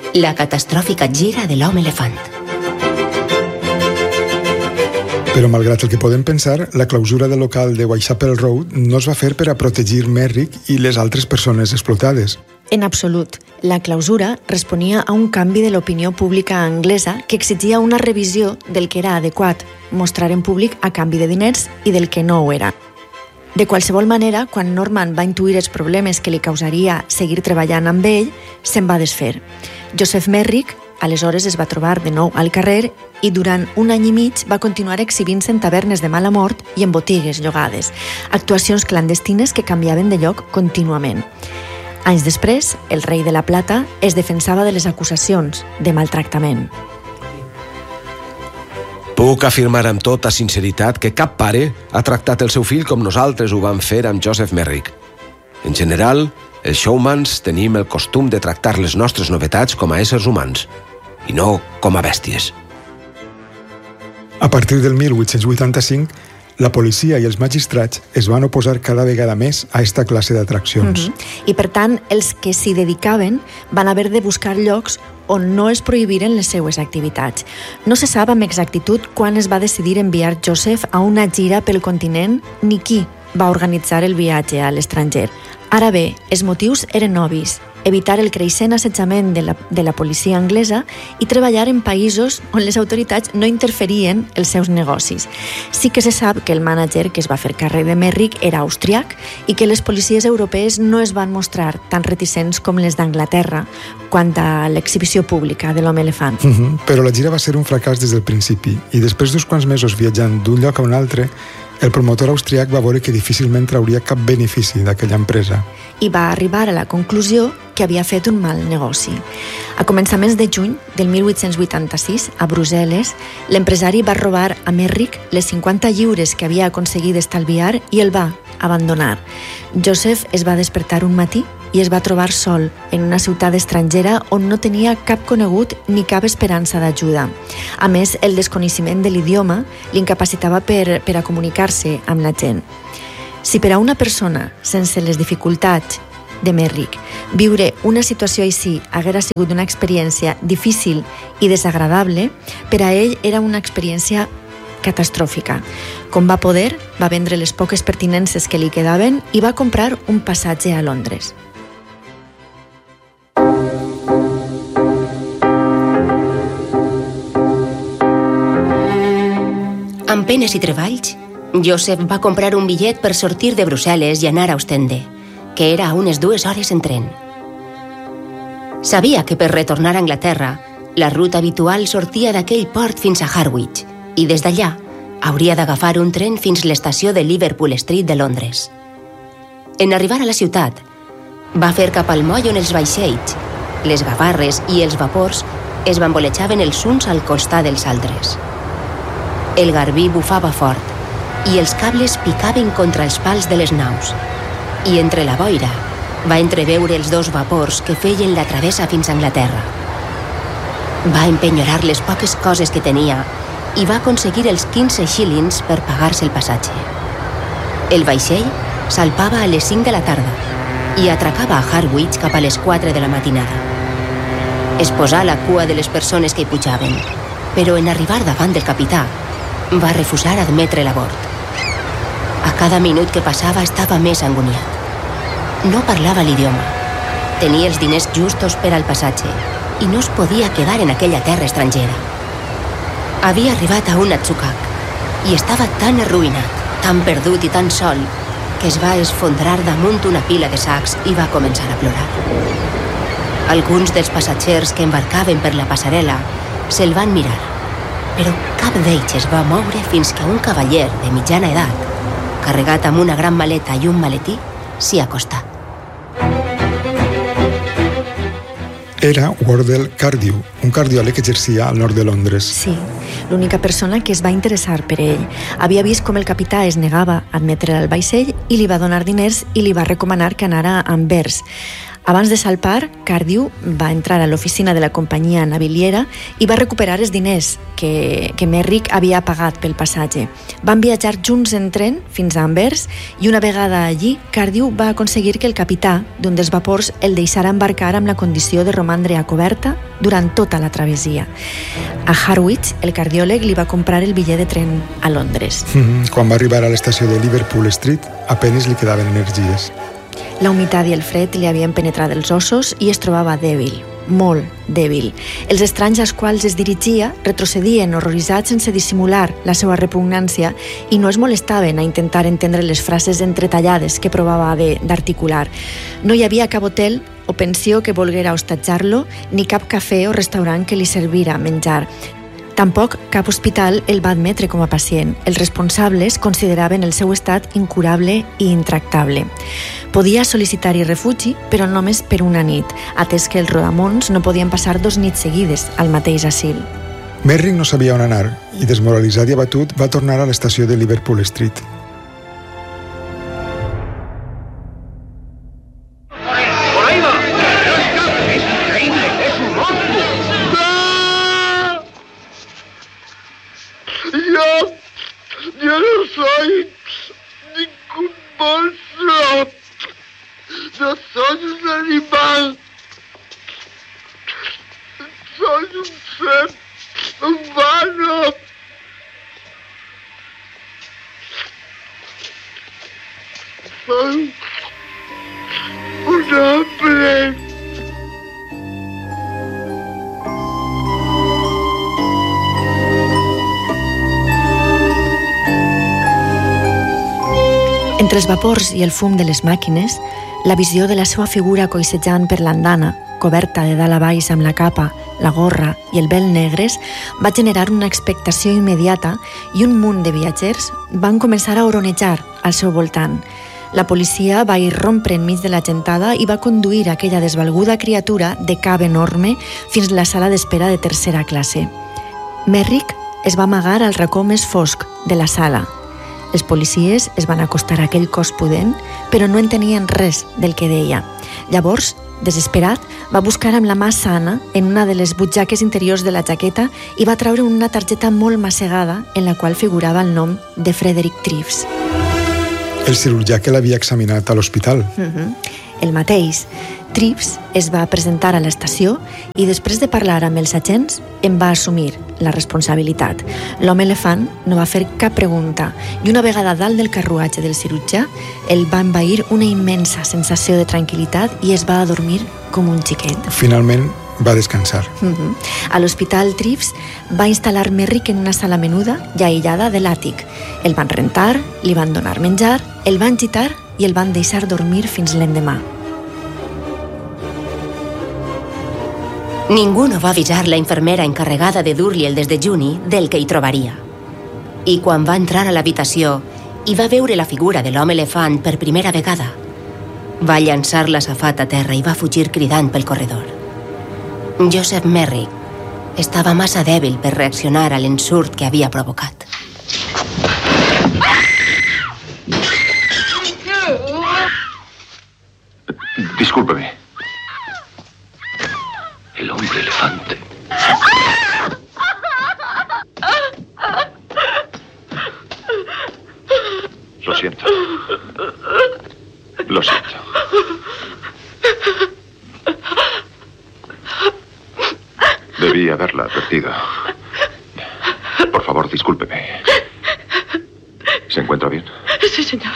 La catastròfica gira de l'home elefant. Però malgrat el que podem pensar, la clausura del local de Whitechapel Road no es va fer per a protegir Merrick i les altres persones explotades. En absolut. La clausura responia a un canvi de l'opinió pública anglesa que exigia una revisió del que era adequat mostrar en públic a canvi de diners i del que no ho era. De qualsevol manera, quan Norman va intuir els problemes que li causaria seguir treballant amb ell, se'n va desfer. Joseph Merrick aleshores es va trobar de nou al carrer i durant un any i mig va continuar exhibint-se en tavernes de mala mort i en botigues llogades, actuacions clandestines que canviaven de lloc contínuament. Anys després, el rei de la Plata es defensava de les acusacions de maltractament. Puc afirmar amb tota sinceritat que cap pare ha tractat el seu fill com nosaltres ho vam fer amb Joseph Merrick. En general, els showmans tenim el costum de tractar les nostres novetats com a éssers humans i no com a bèsties. A partir del 1885, la policia i els magistrats es van oposar cada vegada més a aquesta classe d'atraccions. I per tant, els que s'hi dedicaven van haver de buscar llocs on no es prohibiren les seues activitats. No se sap amb exactitud quan es va decidir enviar Joseph a una gira pel continent ni qui va organitzar el viatge a l'estranger. Ara bé, els motius eren obvis: evitar el creixent assetjament de la policia anglesa i treballar en països on les autoritats no interferien els seus negocis. Sí que se sap que el mànager que es va fer càrrec de Merrick era austriac i que les policies europees no es van mostrar tan reticents com les d'Anglaterra quant a l'exhibició pública de l'home elefant. Però la gira va ser un fracàs des del principi i després d'uns quants mesos viatjant d'un lloc a un altre, el promotor austriac va veure que difícilment trauria cap benefici d'aquella empresa. I va arribar a la conclusió que havia fet un mal negoci. A començaments de juny del 1886, a Brussel·les, l'empresari va robar a Merrick les 50 lliures que havia aconseguit estalviar i el va abandonar. Joseph es va despertar un matí i es va trobar sol en una ciutat estrangera on no tenia cap conegut ni cap esperança d'ajuda. A més, el desconeixement de l'idioma l'incapacitava per a comunicar-se amb la gent. Si per a una persona, sense les dificultats de Merrick, viure una situació així haguera sigut una experiència difícil i desagradable, per a ell era una experiència catastròfica. Com va poder, va vendre les poques pertinences que li quedaven i va comprar un passatge a Londres. Amb penes i treballs, Joseph va comprar un bitllet per sortir de Brussel·les i anar a Ostende, que era a unes 2 hores en tren. Sabia que per retornar a Anglaterra, la ruta habitual sortia d'aquell port fins a Harwich i des d'allà hauria d'agafar un tren fins a l'estació de Liverpool Street de Londres. En arribar a la ciutat, va fer cap al moll on els vaixells, les gavarres i els vapors es bambolejaven els uns al costat dels altres. El garbí bufava fort i els cables picaven contra els pals de les naus, i entre la boira va entreveure els 2 vapors que feien la travessa fins a Anglaterra. Va empenyorar les poques coses que tenia i va aconseguir els 15 shillings per pagar-se el passatge. El vaixell salpava a les 5 de la tarda i atracava a Harwich cap a les 4 de la matinada. Es posà a la cua de les persones que hi pujaven, però en arribar davant del capità va refusar admetre-la a bord. A cada minut que passava estava més angoniat. No parlava l'idioma. Tenia els diners justos per al passatge i no es podia quedar en aquella terra estrangera. Havia arribat a un atzucac i estava tan arruïnat, tan perdut i tan sol que es va esfondrar damunt una pila de sacs i va començar a plorar. Alguns dels passatgers que embarcaven per la passarel·la se'l van mirar, però cap d'ells es va moure fins que un cavaller de mitjana edat, carregat amb una gran maleta i un maletí, s'hi acostà. Era Wardell Cardew, un cardiòleg que exercia al nord de Londres. Sí, l'única persona que es va interessar per ell. Havia vist com el capità es negava a admetre'l al vaixell i li va donar diners i li va recomanar que anara a Anvers. Abans de salpar, Cardew va entrar a l'oficina de la companyia naviliera i va recuperar els diners que Merrick havia pagat pel passatge. Van viatjar junts en tren fins a Anvers i una vegada allí, Cardew va aconseguir que el capità d'un dels vapors el deixara embarcar amb la condició de romandre a coberta durant tota la travessia. A Harwich, el cardiòleg li va comprar el bitllet de tren a Londres. Quan va arribar a l'estació de Liverpool Street, apenas li quedaven energies. La humitat i el fred li havien penetrat els ossos i es trobava dèbil, molt dèbil. Els estranys als quals es dirigia retrocedien horroritzats sense dissimular la seva repugnància i no es molestaven a intentar entendre les frases entretallades que provava d'articular. No hi havia cap hotel o pensió que volguera hostatjar-lo, ni cap cafè o restaurant que li servira menjar. Tampoc cap hospital el va admetre com a pacient. Els responsables consideraven el seu estat incurable i intractable. Podia sol·licitar-hi refugi, però només per una nit, atès que els rodamons no podien passar 2 nits seguides al mateix asil. Merrick no sabia on anar i, desmoralitzat i abatut, va tornar a l'estació de Liverpool Street. Yo no soy ningún monstruo. No soy un animal. Soy un ser humano. Soy un hombre. Entre els vapors i el fum de les màquines, la visió de la seva figura coixejant per l'andana, coberta de dalt a baix amb la capa, la gorra i el vel negres, va generar una expectació immediata i un munt de viatgers van començar a oronejar al seu voltant. La policia va irrompre enmig de la gentada i va conduir aquella desvalguda criatura de cap enorme fins a la sala d'espera de tercera classe. Merrick es va amagar al racó més fosc de la sala. Els policies es van acostar a aquell cos pudent, però no entenien res del que deia. Llavors, desesperat, va buscar amb la mà sana en una de les butxaques interiors de la jaqueta i va treure una targeta molt massegada en la qual figurava el nom de Frederick Treves. El cirurgià que l'havia examinat a l'hospital. El mateix. Treves es va presentar a l'estació i després de parlar amb els agents en va assumir la responsabilitat. L'home elefant no va fer cap pregunta i una vegada dalt del carruatge del cirurgià el va envair una immensa sensació de tranquil·litat i es va adormir com un xiquet. Finalment va descansar. A l'hospital Treves va instal·lar Merrick en una sala menuda i aïllada de l'àtic. El van rentar, li van donar menjar, el van gitar i el van deixar dormir fins l'endemà. Ningú no va avisar la infermera encarregada de dur-li el desdejuni del que hi trobaria. I quan va entrar a l'habitació i va veure la figura de l'home elefant per primera vegada, va llançar la safata a terra i va fugir cridant pel corredor. Joseph Merrick estava massa dèbil per reaccionar a l'ensurt que havia provocat. Discúlpeme. El hombre elefante. Lo siento. Lo siento. Debí haberla advertido. Por favor, discúlpeme. ¿Se encuentra bien? Sí, señor.